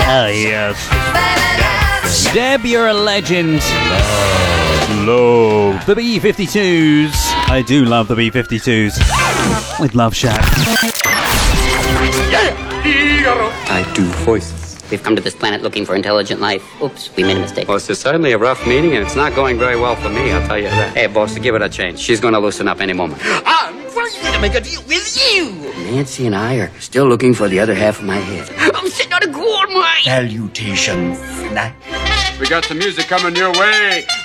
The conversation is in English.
Ah, yes. Deb, you're a legend. Love the B-52s. I do love the B-52s. With Love Shack. I do voices. We've come to this planet looking for intelligent life. Oops, we made a mistake. Well, it's certainly a rough meeting, and it's not going very well for me, I'll tell you that. Hey, boss, give it a chance. She's going to loosen up any moment. I'm ready to make a deal with you. Nancy and I are still looking for the other half of my head. I'm sitting on a gold mine. Salutations. We got some music coming your way.